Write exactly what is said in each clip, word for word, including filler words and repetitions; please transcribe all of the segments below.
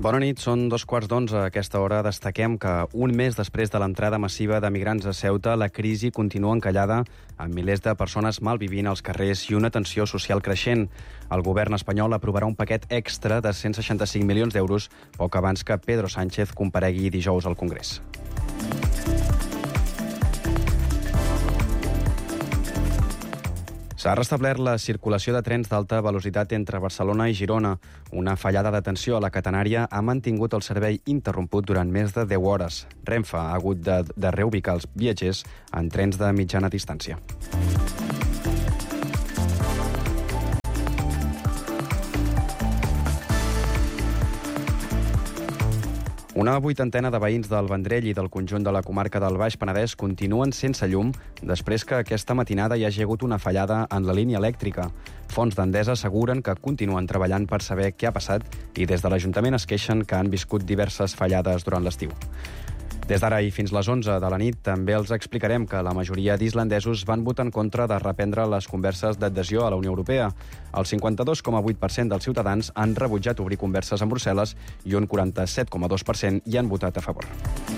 Bona nit, són dos quarts d'onze. A aquesta hora destaquem que un mes després de l'entrada massiva de migrants a Ceuta, la crisi continua encallada amb milers de persones malvivint als carrers i una tensió social creixent. El govern espanyol aprovarà un paquet extra de cent seixanta-cinc milions d'euros poc abans que Pedro Sánchez comparegui dijous al Congrés. S'ha restablert la circulació de trens d'alta velocitat entre Barcelona i Girona. Una fallada de tensió a la catenària ha mantingut el servei interromput durant més de deu hores. Renfe ha hagut de, de reubicar els viatgers en trens de mitjana distància. Una vuitantena de veïns del Vendrell i del conjunt de la comarca del Baix Penedès continuen sense llum després que aquesta matinada hi hagi hagut una fallada en la línia elèctrica. Fonts d'Endesa asseguren que continuen treballant per saber què ha passat i des de l'Ajuntament es queixen que han viscut diverses fallades durant l'estiu. Des d'ara i fins les onze de la nit també els explicarem que la majoria d'islandesos van votar en contra de reprendre les converses d'adhesió a la Unió Europea. El cinquanta-dos coma vuit per cent dels ciutadans han rebutjat obrir converses amb Brussel·les i un quaranta-set coma dos per cent hi han votat a favor.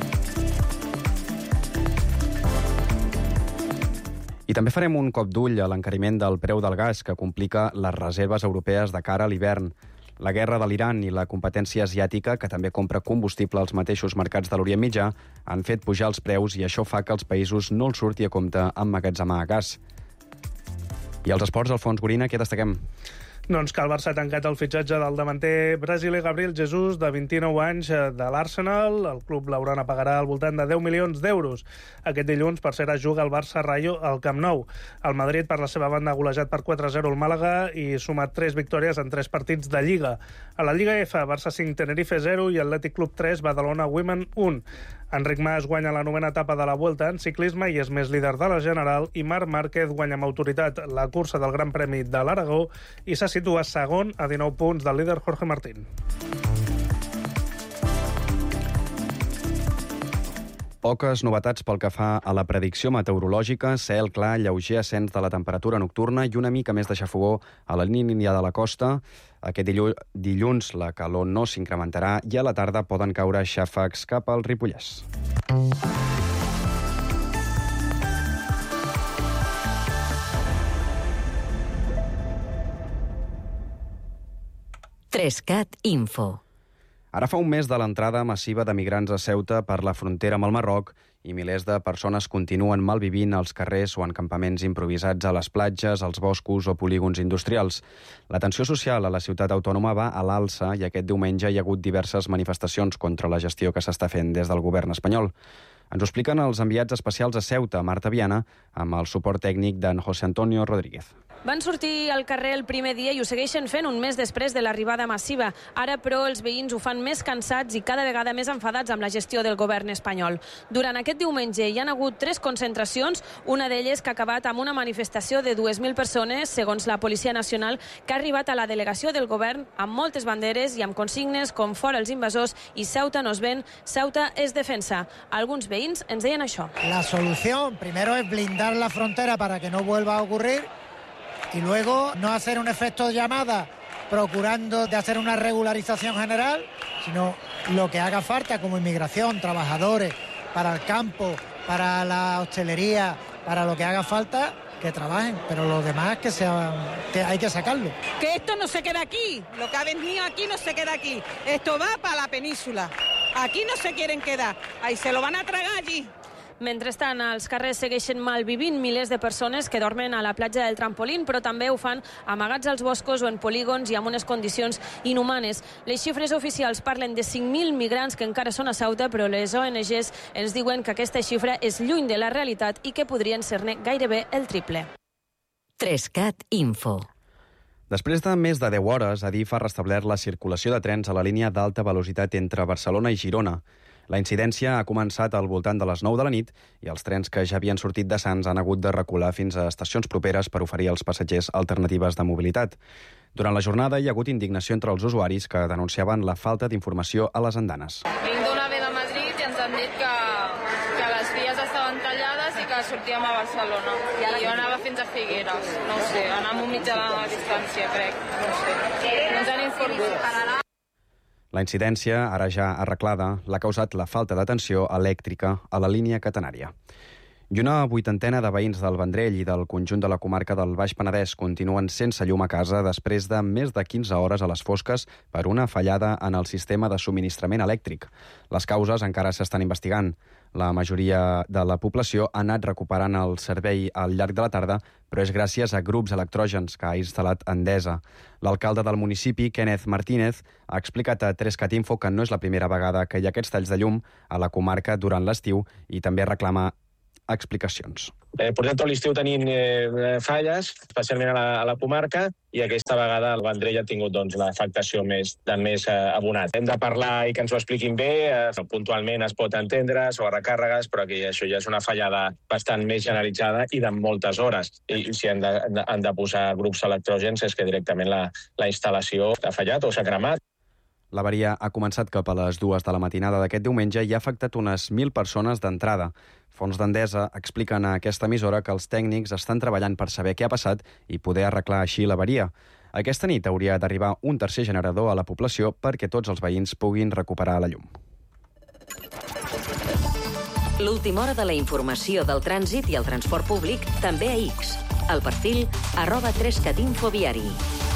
I també farem un cop d'ull a l'encariment del preu del gas que complica les reserves europees de cara a l'hivern. La guerra de l'Iran i la competència asiàtica, que també compra combustible als mateixos mercats de l'Orient Mitjà, han fet pujar els preus i això fa que als països no els surti a compte emmagatzemar gas. I als esports, Alfons Gorina, què destaquem? Doncs que el Barça ha tancat el fitxatge del davanter brasiler Gabriel Jesus, de vint-i-nou anys, de l'Arsenal. El club blaugrana pagarà al voltant de deu milions d'euros. Aquest dilluns, per cert, es juga el Barça-Rayo al Camp Nou. El Madrid, per la seva banda, ha golejat per quatre a zero el Màlaga i sumat tres victòries en tres partits de Lliga. A la Lliga F, Barça cinc, Tenerife zero i Atlètic Club tres, Badalona Women un. Enric Mas guanya la novena etapa de la Vuelta en ciclisme i és més líder de la General, i Marc Márquez guanya amb autoritat la cursa del Gran Premi de l'Aragó i se situa segon a dinou punts del líder Jorge Martín. Poques novetats pel que fa a la predicció meteorològica, cel clar, lleuger ascens de la temperatura nocturna i una mica més de xafogó a la línia de la costa. Aquest dilluns la calor no s'incrementarà i a la tarda poden caure xàfecs cap al Ripollès. Trescat Info. Ara fa un mes de l'entrada massiva de migrants a Ceuta per la frontera amb el Marroc i milers de persones continuen malvivint als carrers o en campaments improvisats a les platges, als boscos o polígons industrials. La tensió social a la ciutat autònoma va a l'alça i aquest diumenge hi ha hagut diverses manifestacions contra la gestió que s'està fent des del govern espanyol. Ens ho expliquen els enviats especials a Ceuta, Marta Viana, amb el suport tècnic d'en José Antonio Rodríguez. Van sortir al carrer el primer dia i ho segueixen fent un mes després de l'arribada massiva. Ara, però, els veïns ho fan més cansats i cada vegada més enfadats amb la gestió del govern espanyol. Durant aquest diumenge hi han hagut tres concentracions, una d'elles que ha acabat amb una manifestació de dues mil persones, segons la Policia Nacional, que ha arribat a la delegació del govern amb moltes banderes i amb consignes com fora els invasors i Ceuta nos ven, Ceuta es defensa. Alguns veïns ens deien això. La solución, primero, es blindar la frontera para que no vuelva a ocurrir. Y luego no hacer un efecto de llamada procurando de hacer una regularización general, sino lo que haga falta como inmigración, trabajadores, para el campo, para la hostelería, para lo que haga falta, que trabajen, pero los demás que sean, que hay que sacarlo. Que esto no se queda aquí, lo que ha venido aquí no se queda aquí, esto va para la península, aquí no se quieren quedar, ahí se lo van a tragar allí. Mentrestant, als carrers segueixen malvivint milers de persones que dormen a la platja del Trampolín, però també ho fan amagats als boscos o en polígons i amb unes condicions inhumanes. Les xifres oficials parlen de cinc mil migrants que encara són a Ceuta, però les O N Ges ens diuen que aquesta xifra és lluny de la realitat i que podrien ser-ne gairebé el triple. Trescat Info. Després de més de deu hores, Adif ha restablert la circulació de trens a la línia d'alta velocitat entre Barcelona i Girona. La incidència ha començat al voltant de les nou de la nit i els trens que ja havien sortit de Sants han hagut de recular fins a estacions properes per oferir als passatgers alternatives de mobilitat. Durant la jornada hi ha hagut indignació entre els usuaris que denunciaven la falta d'informació a les andanes. Vinc d'una ve de Madrid i ens han dit que, que les vies estaven tallades i que sortíem a Barcelona. I jo anava fins a Figueres, no ho sé, anàvem un mitjà de distància, crec, no ho sé. No ens han informat. La incidència, ara ja arreglada, l'ha causat la falta de tensió elèctrica a la línia catenària. I una vuitantena de veïns del Vendrell i del conjunt de la comarca del Baix Penedès continuen sense llum a casa després de més de quinze hores a les fosques per una fallada en el sistema de subministrament elèctric. Les causes encara s'estan investigant. La majoria de la població ha anat recuperant el servei al llarg de la tarda, però és gràcies a grups electrògens que ha instal·lat Endesa. L'alcalde del municipi, Kenneth Martínez, ha explicat a tres cat info que no és la primera vegada que hi ha aquests talls de llum a la comarca durant l'estiu i també reclama explicacions. Eh, portem tot l'estiu tenint eh, falles, especialment a la, a la comarca, i aquesta vegada el Vendrell ha tingut doncs, l'afectació més, de més eh, abonat. Hem de parlar i que ens ho expliquin bé, eh, puntualment es pot entendre, sobre recàrregues, però que això ja és una fallada bastant més generalitzada i de moltes hores. I, i si han de, han de posar grups electrògens és que directament la, la instal·lació ha fallat o s'ha cremat. L'avaria ha començat cap a les dues de la matinada d'aquest diumenge i ha afectat unes mil persones d'entrada. Fons d'Endesa expliquen a aquesta emissora que els tècnics estan treballant per saber què ha passat i poder arreglar així l'avaria. Aquesta nit hauria d'arribar un tercer generador a la població perquè tots els veïns puguin recuperar la llum. L'última hora de la informació del trànsit i el transport públic també a X. El perfil arroba tres cat info viari.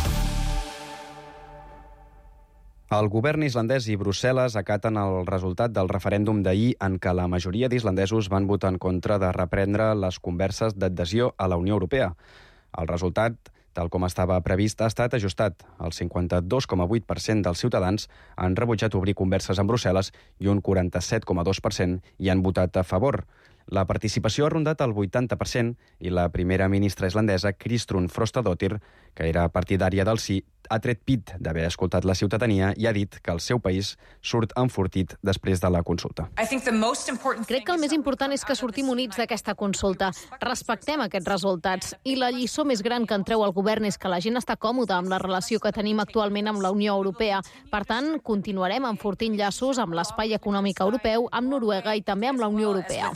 El govern islandès i Brussel·les acaten el resultat del referèndum d'ahir en què la majoria d'islandesos van votar en contra de reprendre les converses d'adhesió a la Unió Europea. El resultat, tal com estava previst, ha estat ajustat. El cinquanta-dos coma vuit per cent dels ciutadans han rebutjat obrir converses amb Brussel·les i un quaranta-set coma dos per cent hi han votat a favor. La participació ha rondat el vuitanta per cent i la primera ministra islandesa, Kristrún Frostadóttir, que era partidària del sí, ha tret pit d'haver escoltat la ciutadania i ha dit que el seu país surt enfortit després de la consulta. Crec que el més important és que sortim units d'aquesta consulta. Respectem aquests resultats. I la lliçó més gran que en treu el govern és que la gent està còmoda amb la relació que tenim actualment amb la Unió Europea. Per tant, continuarem enfortint llaços amb l'espai econòmic europeu, amb Noruega i també amb la Unió Europea.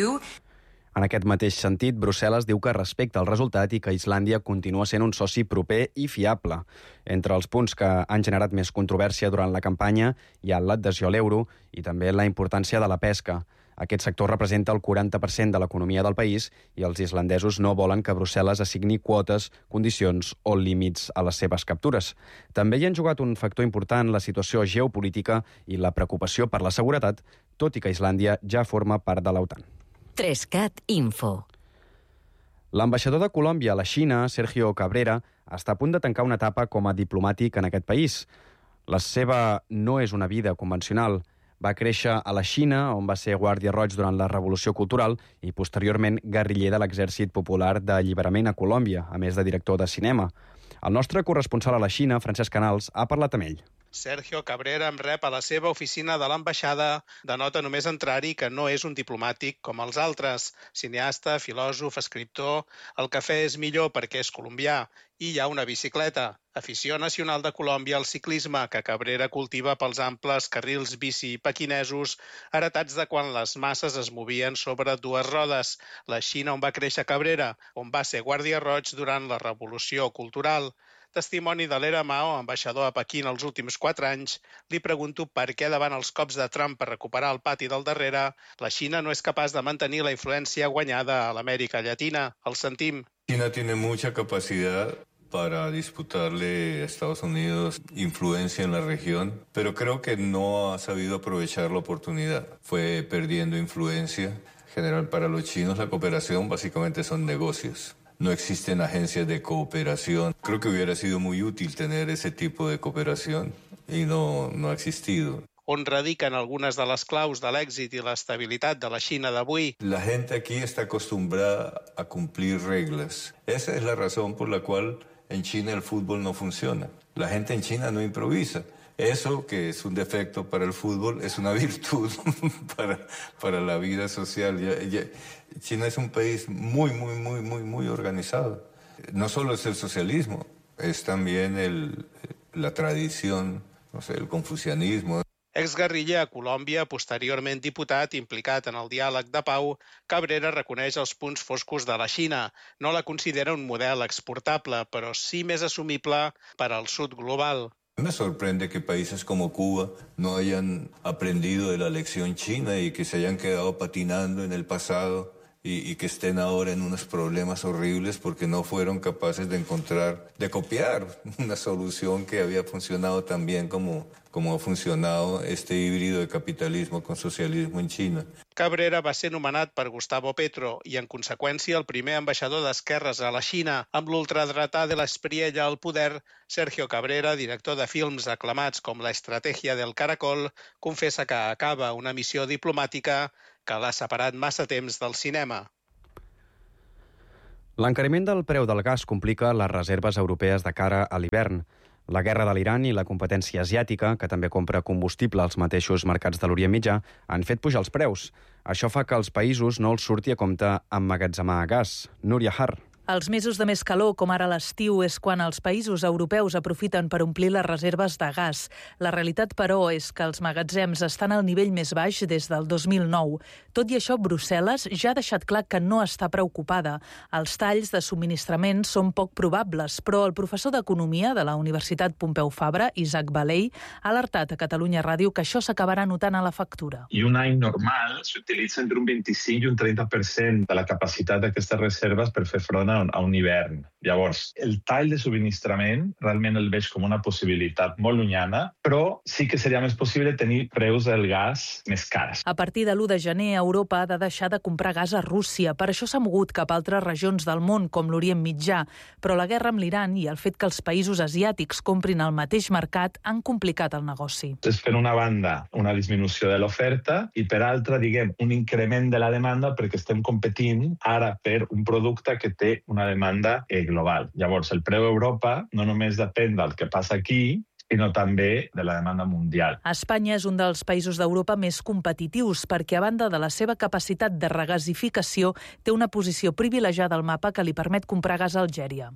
En aquest mateix sentit, Brussel·les diu que respecta el resultat i que Islàndia continua sent un soci proper i fiable. Entre els punts que han generat més controvèrsia durant la campanya hi ha l'adhesió a l'euro i també la importància de la pesca. Aquest sector representa el quaranta per cent de l'economia del país i els islandesos no volen que Brussel·les assigni quotes, condicions o límits a les seves captures. També hi han jugat un factor important la situació geopolítica i la preocupació per la seguretat, tot i que Islàndia ja forma part de l'OTAN. tres cat info. L'ambaixador de Colòmbia a la Xina, Sergio Cabrera, està a punt de tancar una etapa com a diplomàtic en aquest país. La seva no és una vida convencional. Va créixer a la Xina, on va ser guàrdia roig durant la Revolució Cultural i posteriorment guerriller de l'Exèrcit Popular d'Alliberament a Colòmbia, a més de director de cinema. El nostre corresponsal a la Xina, Francesc Canals, ha parlat amb ell. Sergio Cabrera em rep a la seva oficina de l'ambaixada. Denota només entrar-hi que no és un diplomàtic com els altres. Cineasta, filòsof, escriptor... El cafè és millor perquè és colombià. I hi ha una bicicleta. Afició nacional de Colòmbia al ciclisme que Cabrera cultiva pels amples carrils bici pequinesos heretats de quan les masses es movien sobre dues rodes. La Xina on va créixer Cabrera, on va ser guàrdia roig durant la Revolució Cultural. Testimoni de l'era Mao, ambaixador a Pequín els últims quatre anys, li pregunto per què davant els cops de Trump per recuperar el pati del darrere, la Xina no és capaç de mantenir la influència guanyada a l'Amèrica Llatina. El sentim. China tiene mucha capacidad para disputarle a Estados Unidos influencia en la región, pero creo que no ha sabido aprovechar la oportunidad. Fue perdiendo influencia. En general, para los chinos la cooperación básicamente son negocios. No existen agencias de cooperación. Creo que hubiera sido muy útil tener ese tipo de cooperación y no, no ha existido. On radiquen algunes de les claus de l'èxit i l'estabilitat de la Xina d'avui. La gente aquí está acostumbrada a cumplir reglas. Esa es la razón por la cual en China el fútbol no funciona. La gente en China no improvisa. Eso, que es un defecto para el fútbol, es una virtud para, para la vida social. Ya, ya, China es un país muy, muy, muy, muy, muy organizado. No solo es el socialismo, es también el, la tradición, no sé, el confucianismo. Exguerriller a Colòmbia, posteriorment diputat implicat en el diàleg de pau, Cabrera reconeix els punts foscos de la Xina. No la considera un model exportable, però sí més assumible per al sud global. Me sorprende que países como Cuba no hayan aprendido de la lección china y que se hayan quedado patinando en el pasado y, y que estén ahora en unos problemas horribles porque no fueron capaces de encontrar, de copiar una solución que había funcionado tan bien como, como ha funcionado este híbrido de capitalismo con socialismo en China. Cabrera va ser nomenat per Gustavo Petro i, en conseqüència, el primer ambaixador d'esquerres a la Xina. Amb l'ultradretà de l'Espriella al poder, Sergio Cabrera, director de films aclamats com La estrategia del caracol, confessa que acaba una missió diplomàtica que l'ha separat massa temps del cinema. L'encariment del preu del gas complica les reserves europees de cara a l'hivern. La guerra de l'Iran i la competència asiàtica, que també compra combustible als mateixos mercats de l'Orient Mitjà, han fet pujar els preus. Això fa que als països no els surti a compte emmagatzemar gas. Núria Har. Els mesos de més calor, com ara l'estiu, és quan els països europeus aprofiten per omplir les reserves de gas. La realitat, però, és que els magatzems estan al nivell més baix des del dos mil nou. Tot i això, Brussel·les ja ha deixat clar que no està preocupada. Els talls de subministrament són poc probables, però el professor d'Economia de la Universitat Pompeu Fabra, Isaac Baley, ha alertat a Catalunya Ràdio que això s'acabarà notant a la factura. I un any normal s'utilitza entre un vint-i-cinc i un trenta per cent de la capacitat d'aquestes reserves per fer front a a un hivern. Llavors, el tall de subministrament realment el veig com una possibilitat molt llunyana, però sí que seria més possible tenir preus del gas més cars. A partir de l'u de gener, Europa ha de deixar de comprar gas a Rússia. Per això s'ha mogut cap a altres regions del món, com l'Orient Mitjà. Però la guerra amb l'Iran i el fet que els països asiàtics comprin al mateix mercat han complicat el negoci. És per una banda una disminució de l'oferta i per altra, diguem, un increment de la demanda perquè estem competint ara per un producte que té una demanda eh, global. Llavors, el preu a Europa no només depèn del que passa aquí, sinó també de la demanda mundial. Espanya és un dels països d'Europa més competitius perquè, a banda de la seva capacitat de regasificació, té una posició privilegiada al mapa que li permet comprar gas a Algèria.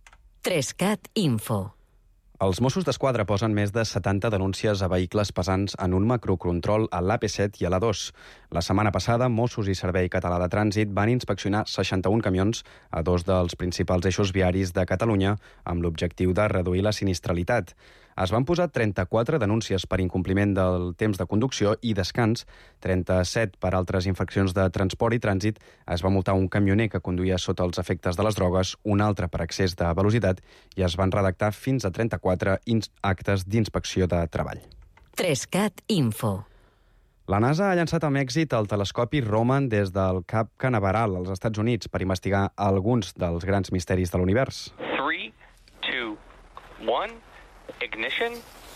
Trescat Info. Els Mossos d'Esquadra posen més de setanta denúncies a vehicles pesants en un macrocontrol a l'A P set i a l'A dos. La setmana passada, Mossos i Servei Català de Trànsit van inspeccionar seixanta-un camions a dos dels principals eixos viaris de Catalunya amb l'objectiu de reduir la sinistralitat. Es van posar trenta-quatre denúncies per incompliment del temps de conducció i descans, trenta-set per altres infraccions de transport i trànsit. Es va multar un camioner que conduïa sota els efectes de les drogues, un altre per excés de velocitat i es van redactar fins a trenta-quatre actes d'inspecció de treball. Trescat Info. La NASA ha llançat amb èxit el telescopi Roman des del Cap Canaveral, als Estats Units, per investigar alguns dels grans misteris de l'univers. three, two, one... Ignition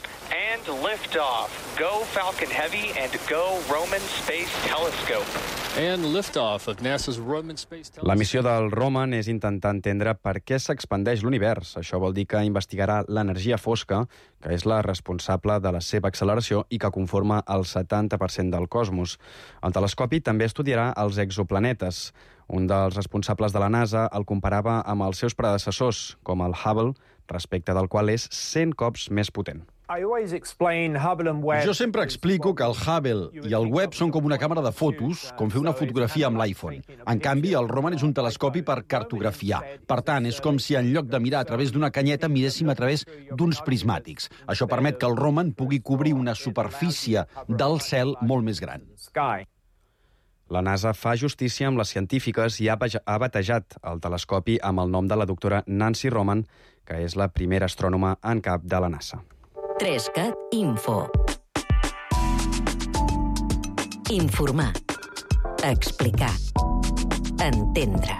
and liftoff. Go Falcon Heavy and go Roman Space Telescope. And liftoff of NASA's Roman Space Telescope. La missió del Roman és intentar entendre per què s'expandeix l'univers. Això vol dir que investigarà l'energia fosca, que és la responsable de la seva acceleració i que conforma el setanta per cent del cosmos. El telescopi també estudiarà els exoplanetes. Un dels responsables de la NASA el comparava amb els seus predecessors, com el Hubble, respecte del qual és cent cops més potent. Jo sempre explico que el Hubble i el Webb són com una càmera de fotos, com fer una fotografia amb l'iPhone. En canvi, el Roman és un telescopi per cartografiar. Per tant, és com si en lloc de mirar a través d'una canyeta miréssim a través d'uns prismàtics. Això permet que el Roman pugui cobrir una superfície del cel molt més gran. La NASA fa justícia amb les científiques i ha batejat el telescopi amb el nom de la doctora Nancy Roman, que és la primera astrònoma en cap de la NASA. Trescat Info. Informar. Explicar. Entendre.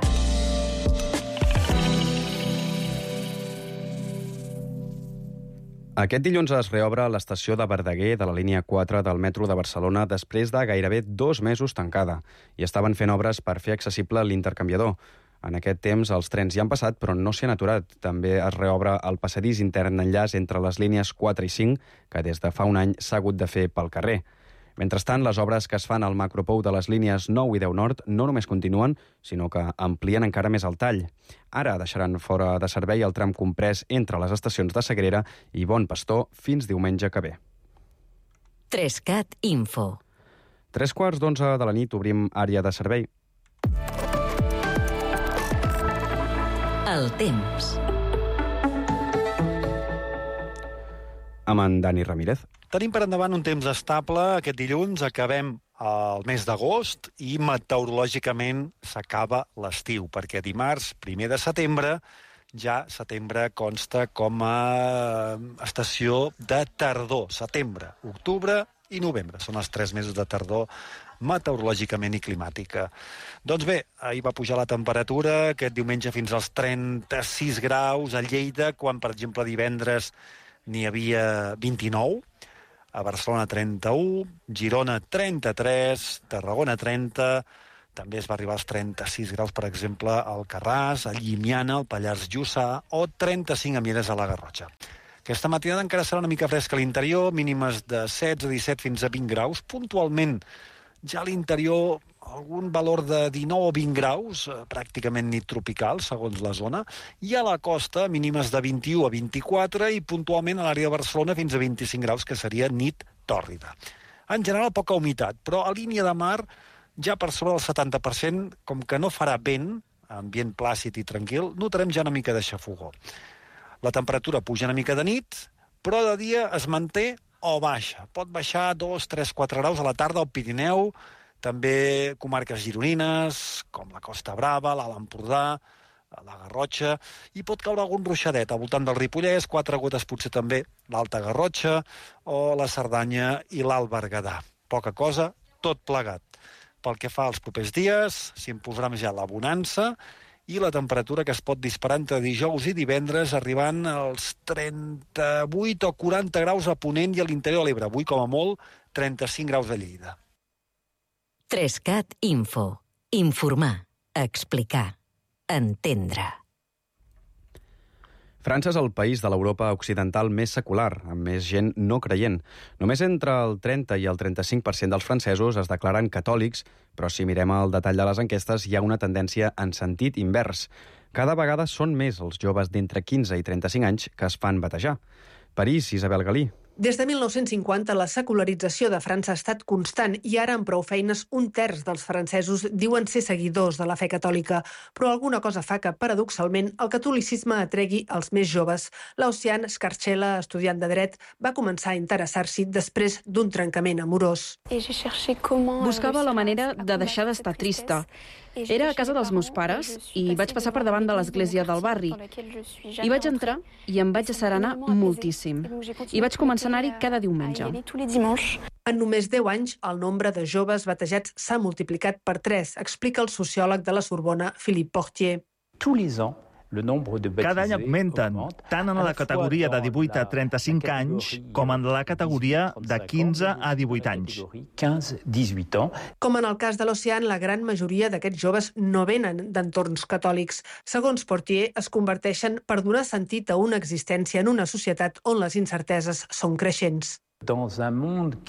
Aquest dilluns es reobre l'estació de Verdaguer de la línia quatre del metro de Barcelona després de gairebé dos mesos tancada i estaven fent obres per fer accessible l'intercanviador. En aquest temps els trens hi han passat, però no s'hi han aturat. També es reobre el passadís intern enllaç entre les línies quatre i cinc, que des de fa un any s'ha hagut de fer pel carrer. Mentrestant, les obres que es fan al macropou de les línies nou i deu nord no només continuen, sinó que amplien encara més el tall. Ara deixaran fora de servei el tram comprès entre les estacions de Sagrera i Bon Pastor fins diumenge que ve. Trescat Info. Tres quarts d'onze de la nit obrim àrea de servei. El temps. amb en Dani Ramírez. Tenim per endavant un temps estable. Aquest dilluns acabem el mes d'agost i meteorològicament s'acaba l'estiu, perquè dimarts, primer de setembre, ja setembre consta com a estació de tardor. Setembre, octubre i novembre són els tres mesos de tardor meteorològicament i climàtica. Doncs bé, ahir va pujar la temperatura, aquest diumenge fins als trenta-sis graus a Lleida, quan, per exemple, divendres n'hi havia vint-i-nou, a Barcelona trenta-u, Girona trenta-tres, Tarragona trenta, també es va arribar als trenta-sis graus, per exemple, al Alcarràs, a Llimiana, al Pallars Jussà, o trenta-cinc a Mieres, a la Garrotxa. Aquesta matinada encara serà una mica fresca a l'interior, mínimes de setze, disset fins a vint graus. Puntualment, ja a l'interior, algun valor de dinou o vint graus, pràcticament nit tropical, segons la zona, i a la costa, mínimes de vint-i-u a vint-i-quatre, i puntualment a l'àrea de Barcelona fins a vint-i-cinc graus, que seria nit tòrrida. En general, poca humitat, però a línia de mar, ja per sobre del setanta per cent, com que no farà vent, ambient plàcid i tranquil, notarem ja una mica de xafogó. La temperatura puja una mica de nit, però de dia es manté o baixa. Pot baixar dos, tres, quatre graus a la tarda al Pirineu, també comarques gironines, com la Costa Brava, l'Alt Empordà, la Garrotxa, i pot caure algun ruixadet al voltant del Ripollès, quatre gotes potser també l'Alta Garrotxa, o la Cerdanya i l'Alt Berguedà. Poca cosa, tot plegat. Pel que fa als propers dies, s'imposarà ja la bonança i la temperatura que es pot disparar entre dijous i divendres, arribant als trenta-vuit o quaranta graus a Ponent i a l'interior de l'Ebre. Avui, com a molt, trenta-cinc graus a Lleida. Trescat Info. Informar, explicar, entendre. França és el país de l'Europa occidental més secular, amb més gent no creient. Només entre el trenta i el trenta-cinc per cent dels francesos es declaren catòlics, però si mirem el detall de les enquestes hi ha una tendència en sentit invers. Cada vegada són més els joves d'entre quinze i trenta-cinc anys que es fan batejar. París, Isabel Galí. Des de mil nou-cents cinquanta, la secularització de França ha estat constant i ara, amb prou feines, un terç dels francesos diuen ser seguidors de la fe catòlica. Però alguna cosa fa que, paradoxalment, el catolicisme atregui els més joves. L'Ocean Scarcella, estudiant de dret, va començar a interessar-s'hi després d'un trencament amorós. Buscava la manera de deixar d'estar trista. Era a casa dels meus pares i vaig passar per davant de l'església del barri. Hi vaig entrar i em vaig asserenar moltíssim. I vaig començar a anar-hi cada diumenge. En només deu anys, el nombre de joves batejats s'ha multiplicat per tres, explica el sociòleg de la Sorbona, Philippe Portier. Tous les ans, cada any augmenten, tant en la categoria de divuit a trenta-cinc anys com en la categoria de quinze a divuit anys. Com en el cas de l'Ocean, la gran majoria d'aquests joves no venen d'entorns catòlics. Segons Portier, es converteixen per donar sentit a una existència en una societat on les incerteses són creixents. En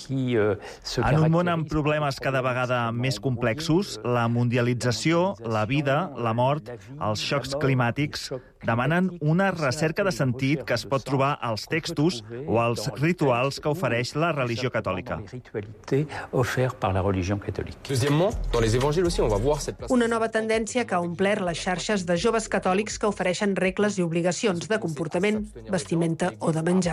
un món amb problemes cada vegada més complexos, la mundialització, la vida, la mort, els xocs climàtics demanen una recerca de sentit que es pot trobar als textos o als rituals que ofereix la religió catòlica. Una nova tendència que ha omplert les xarxes de joves catòlics que ofereixen regles i obligacions de comportament, vestimenta o de menjar.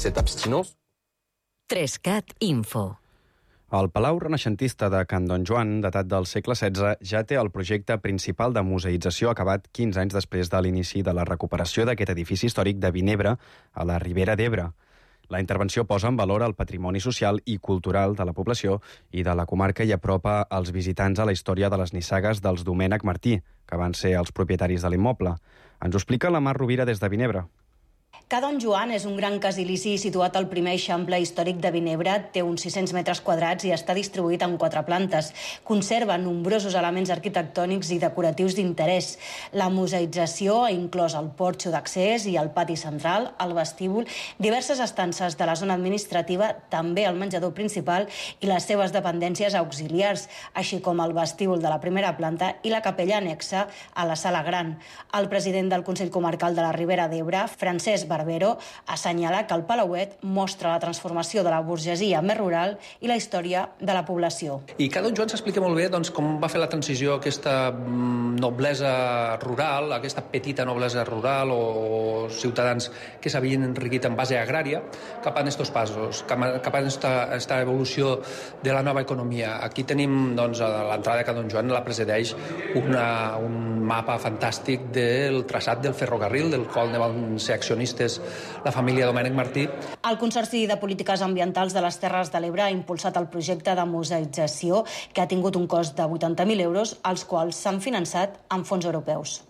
Trescat Info. El Palau Renaixentista de Can Don Joan, datat del segle setze, ja té el projecte principal de museïtzació acabat quinze anys després de l'inici de la recuperació d'aquest edifici històric de Vinebre, a la Ribera d'Ebre. La intervenció posa en valor el patrimoni social i cultural de la població i de la comarca i apropa els visitants a la història de les nissagues dels Domènec Martí, que van ser els propietaris de l'immoble. Ens ho explica la Mar Rovira des de Vinebre. Ca Don Joan és un gran casilici situat al primer eixample històric de Vinebre, té uns sis-cents metres quadrats i està distribuït en quatre plantes. Conserva nombrosos elements arquitectònics i decoratius d'interès. La museïtzació ha inclòs el porxo d'accés i el pati central, el vestíbul, diverses estances de la zona administrativa, també el menjador principal i les seves dependències auxiliars, així com el vestíbul de la primera planta i la capella anexa a la sala gran. El president del Consell Comarcal de la Ribera d'Ebre, Francesc Barberà, Barbero, assenyala que el Palauet mostra la transformació de la burgesia més rural i la història de la població. I que Don Joan s'explica molt bé doncs, com va fer la transició aquesta noblesa rural, aquesta petita noblesa rural o ciutadans que s'havien enriquit en base agrària, cap a estos passos, cap a aquesta, aquesta evolució de la nova economia. Aquí tenim doncs, a l'entrada que Don Joan la presideix una, un mapa fantàstic del traçat del ferrocarril, del qual ne van ser accionistes la família Domènech Martí. El Consorci de Polítiques Ambientals de les Terres de l'Ebre ha impulsat el projecte de museïtzació que ha tingut un cost de vuitanta mil euros, els quals s'han finançat amb fons europeus.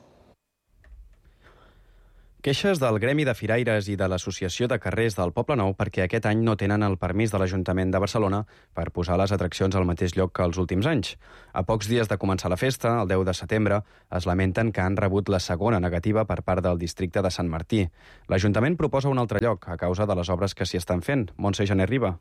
Queixes del Gremi de Firaires i de l'Associació de Carrers del Poble Nou perquè aquest any no tenen el permís de l'Ajuntament de Barcelona per posar les atraccions al mateix lloc que els últims anys. A pocs dies de començar la festa, el deu de setembre, es lamenten que han rebut la segona negativa per part del districte de Sant Martí. L'Ajuntament proposa un altre lloc a causa de les obres que s'hi estan fent. Montse Janer Riba.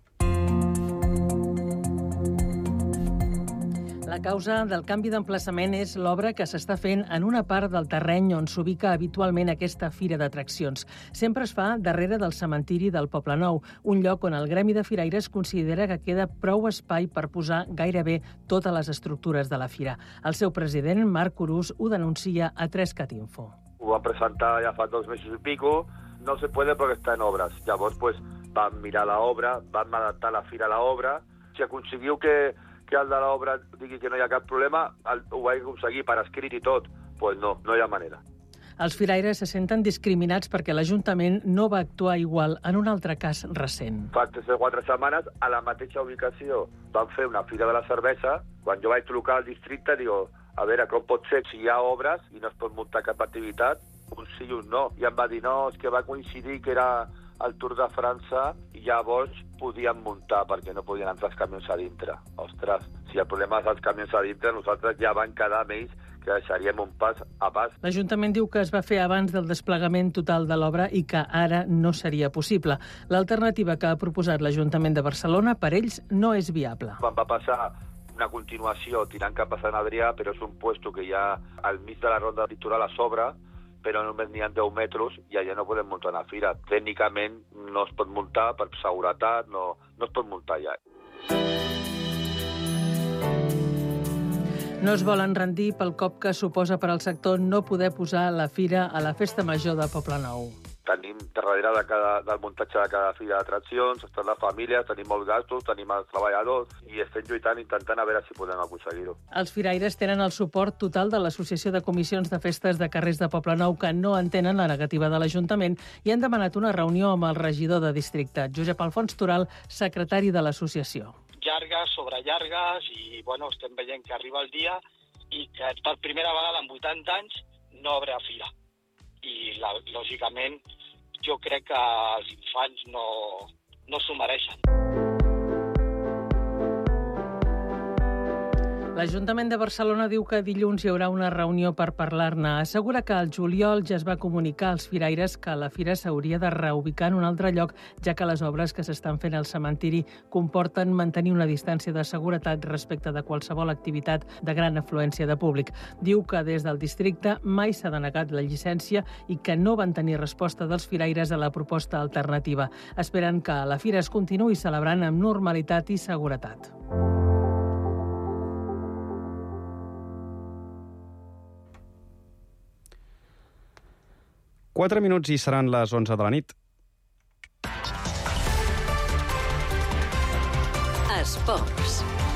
La causa del canvi d'emplaçament és l'obra que s'està fent en una part del terreny on s'ubica habitualment aquesta fira d'atraccions. Sempre es fa darrere del cementiri del Poble Nou, un lloc on el Gremi de Firaires considera que queda prou espai per posar gairebé totes les estructures de la fira. El seu president, Marc Curús, ho denuncia a tres cat info. Ho van presentar ja fa dos mesos i pico, no se puede porque está en obras. Llavors, pues, van mirar l'obra, van adaptar la fira a l'obra. Si aconseguiu que que el de l'obra digui que no hi ha cap problema, el, ho vaig aconseguir per escrit i tot, doncs pues no, no hi ha manera. Els firaires se senten discriminats perquè l'Ajuntament no va actuar igual en un altre cas recent. Fa tres o quatre setmanes, a la mateixa ubicació, van fer una fira de la cervesa. Quan jo vaig trucar al districte, digo, a veure, com pot ser si hi ha obres i no es pot muntar cap activitat? Un sí i un no. I em va dir, no, és que va coincidir que era el Tour de França i llavors podien muntar perquè no podien entrar els camions a dintre. Ostres, si el problema és els camions a dintre, nosaltres ja vam quedar amb ells que deixaríem un pas a pas. L'Ajuntament diu que es va fer abans del desplegament total de l'obra i que ara no seria possible. L'alternativa que ha proposat l'Ajuntament de Barcelona per ells no és viable. Quan va passar una continuació tirant cap a Sant Adrià, però és un puesto que hi ha al mig de la ronda litoral a sobre, però només n'hi ha deu metres i allà no podem muntar una fira. Tècnicament no es pot muntar per seguretat, no, no es pot muntar allà. No es volen rendir pel cop que suposa per al sector no poder posar la fira a la Festa Major de Poblenou. Tenim darrere de cada, del muntatge de cada fira d'atraccions, estan les famílies, tenim molts gastos, tenim els treballadors i estem lluitant, intentant a veure si podem aconseguir-ho. Els firaires tenen el suport total de l'Associació de Comissions de Festes de Carrers de Poblenou que no entenen la negativa de l'Ajuntament i han demanat una reunió amb el regidor de districte, Josep Alfons Toral, secretari de l'associació. Llargues sobre llargues i bueno, estem veient que arriba el dia i que per primera vegada en vuitanta anys no obre fira. I la, lògicament jo crec que els infants no, no s'ho mereixen. L'Ajuntament de Barcelona diu que dilluns hi haurà una reunió per parlar-ne. Assegura que al juliol ja es va comunicar als firaires que la fira s'hauria de reubicar en un altre lloc, ja que les obres que s'estan fent al cementiri comporten mantenir una distància de seguretat respecte de qualsevol activitat de gran afluència de públic. Diu que des del districte mai s'ha denegat la llicència i que no van tenir resposta dels firaires a la proposta alternativa. Esperen que la fira es continuï celebrant amb normalitat i seguretat. Quatre minuts i seran les onze de la nit. Esports.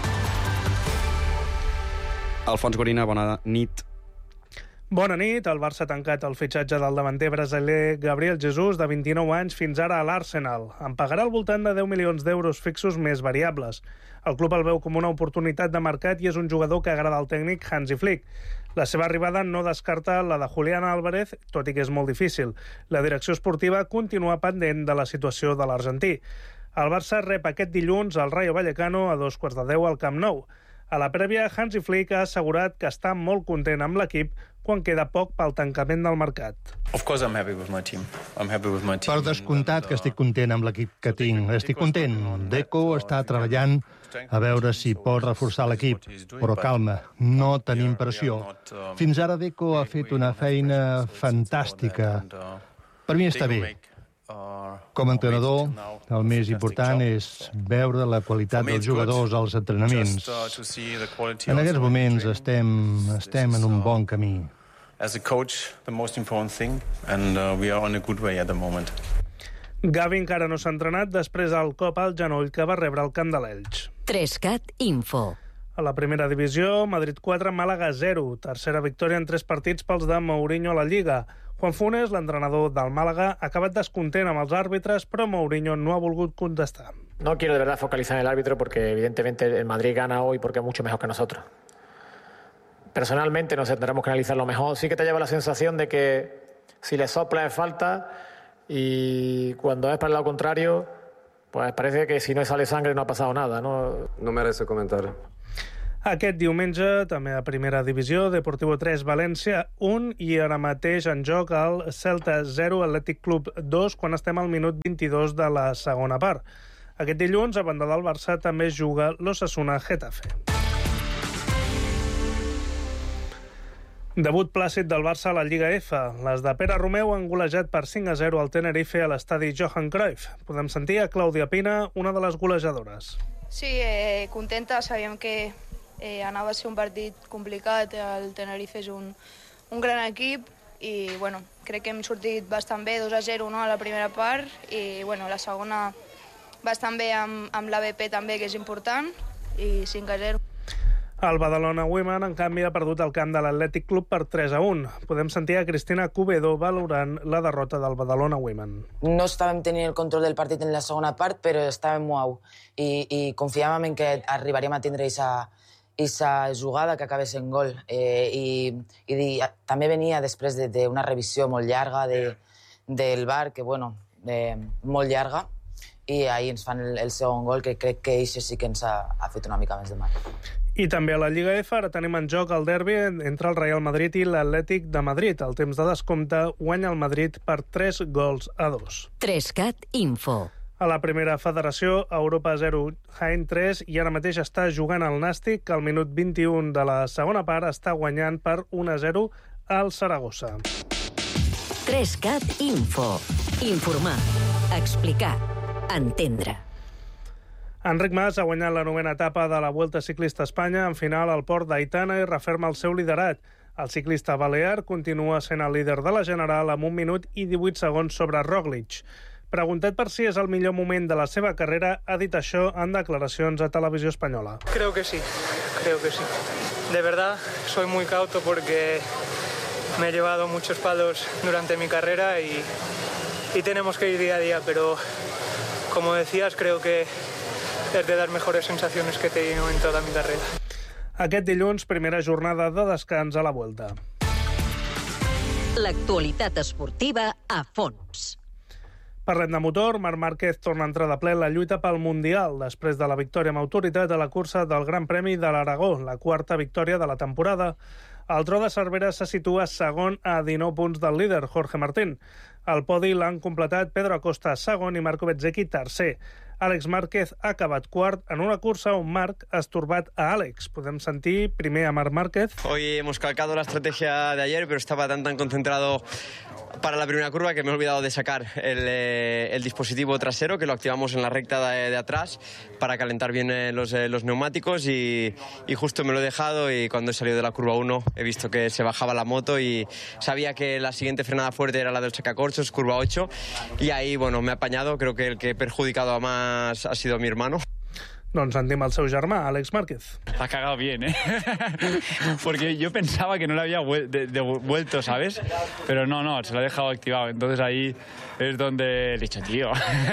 Alfons Gorina, bona nit. Bona nit. El Barça ha tancat el fitxatge del davanter brasiler Gabriel Jesus, de vint-i-nou anys, fins ara a l'Arsenal. En pagarà al voltant de deu milions d'euros fixos més variables. El club el veu com una oportunitat de mercat i és un jugador que agrada al tècnic Hansi Flick. La seva arribada no descarta la de Julián Álvarez, tot i que és molt difícil. La direcció esportiva continua pendent de la situació de l'argentí. El Barça rep aquest dilluns el Rayo Vallecano a dos quarts de deu al Camp Nou. A la prèvia, Hansi Flick ha assegurat que està molt content amb l'equip quan queda poc pel tancament del mercat. Per descomptat que estic content amb l'equip que tinc. Estic content. Deco està treballant a veure si pot reforçar l'equip. Però calma, no tenim pressió. Fins ara Deco ha fet una feina fantàstica. Per mi està bé. Com a entrenador, el més important és veure la qualitat dels jugadors als entrenaments. En aquests moments estem, estem en un bon camí. As a coach, the most important thing, and uh, we are on a good way at the moment. Gavi encara no s'ha entrenat després del cop al genoll que va rebre al camp de l'Elx. Trescat Info. A la primera divisió, Madrid quatre, Màlaga zero. Tercera victòria en tres partits pels de Mourinho a la Lliga. Juan Funes, l'entrenador del Málaga, ha acabat descontent amb els àrbitres, però Mourinho no ha volgut contestar. No quiero de verdad focalizar en el árbitro porque evidentemente el Madrid gana hoy porque es mucho mejor que nosotros. Personalmente nos tendremos que analizarlo mejor. Sí que te lleva la sensación de que si le sopla es falta y cuando es para el lado contrario, pues parece que si no sale sangre no ha pasado nada, ¿no? No merece comentario. Aquest diumenge, també a primera divisió, Deportivo tres, València un, i ara mateix en joc el Celta zero, Atlètic Club dos, quan estem al minut vint-i-dos de la segona part. Aquest dilluns, a banda del Barça, també juga l'Osasuna Getafe. Debut plàcid del Barça a la Lliga F. Les de Pere Romeu han golejat per cinc a zero al Tenerife a l'estadi Johan Cruyff. Podem sentir a Clàudia Pina, una de les golejadores. Sí, eh, contenta. Sabíem que eh, anava a ser un partit complicat. El Tenerife és un, un gran equip i bueno, crec que hem sortit bastant bé, dos a zero, no, a la primera part, i bueno, la segona bastant bé amb, amb l'A B P també, que és important, i cinc a zero. El Badalona Women, en canvi, ha perdut el camp de l'Atlètic Club per tres a un. Podem sentir a Cristina Cubedo valorant la derrota del Badalona Women. No estàvem tenint el control del partit en la segona part, però estàvem molt i, i confiàvem en que arribaríem a tindre aquesta jugada que acabés en gol. Eh, i, i també venia després d'una revisió molt llarga de, del V A R, que, bueno, eh, molt llarga, i ahir ens fan el, el segon gol, que crec que això sí que ens ha, ha fet una mica més de mal. I també a la Lliga F ara tenim en joc el derbi entre el Real Madrid i l'Atlètic de Madrid. Al temps de descompte guanya el Madrid per tres gols a dos. Trescat Info. A la primera federació, Europa zero, Jaén tres, i ara mateix està jugant el Nàstic, que al minut vint-i-un de la segona part està guanyant per un a zero al Saragossa. Trescat Info. Informar, explicar, entendre. Enric Mas ha guanyat la novena etapa de la Vuelta Ciclista a Espanya. En final, el port d'Aitana i referma el seu liderat. El ciclista balear continua sent el líder de la general amb un minut i divuit segons sobre Roglic. Preguntat per si és el millor moment de la seva carrera, ha dit això en declaracions a Televisió Espanyola. Creo que sí, creo que sí. De verdad, soy muy cauto porque me he llevado muchos palos durante mi carrera y, y tenemos que ir día a día, pero como decías, creo que es de las mejores sensaciones que he tenido en toda mi carrera. Aquest dilluns, primera jornada de descans a la Vuelta. L'actualitat esportiva a fons. Parlem de motor. Marc Márquez torna a entrar de ple en la lluita pel Mundial després de la victòria amb autoritat a la cursa del Gran Premi de l'Aragó, la quarta victòria de la temporada. El tro de Cervera se situa segon a dinou punts del líder, Jorge Martín. El podi l'han completat Pedro Acosta segon i Marco Bezzecchi tercer. Àlex Márquez ha acabat quart en una cursa on Marc ha estorbat a Àlex. Podem sentir primer a Marc Márquez. Hoy hemos calcado la estrategia de ayer, pero estaba tan tan concentrado para la primera curva que me he olvidado de sacar el, eh, el dispositivo trasero, que lo activamos en la recta de, de atrás para calentar bien eh, los, eh, los neumáticos y, y justo me lo he dejado, y cuando he salido de la curva uno he visto que se bajaba la moto y sabía que la siguiente frenada fuerte era la del sacacorchos, curva ocho, y ahí bueno, me he apañado. Creo que el que he perjudicado a más ha sido mi hermano. Doncs sentim el seu germà, Àlex Márquez. Ha cagado bien, ¿eh? Porque yo pensaba que no le había vuel de de vuelto, ¿sabes? Pero no, no, se lo ha dejado activado. Entonces ahí es donde he dicho, tío.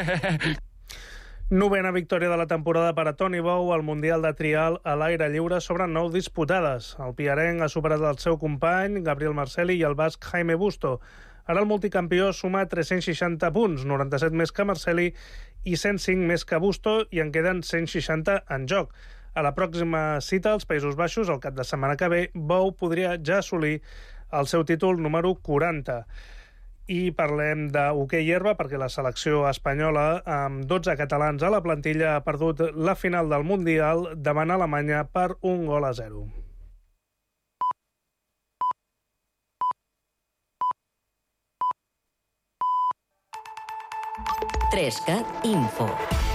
Novena victòria de la temporada per a Toni Bou al Mundial de Trial a l'aire lliure sobre nou disputades. El piarenc ha superat el seu company, Gabriel Marcelli, i el basc Jaime Busto. Ara el multicampió suma tres-cents seixanta punts, noranta-set més que Marcelli i cent cinc més que Busto, i en queden cent seixanta en joc. A la pròxima cita als Països Baixos, el cap de setmana que ve, Bou podria ja assolir el seu títol número quaranta. I parlem d'hoquei herba, perquè la selecció espanyola, amb dotze catalans a la plantilla, ha perdut la final del Mundial davant Alemanya per un gol a zero. Trescat Info.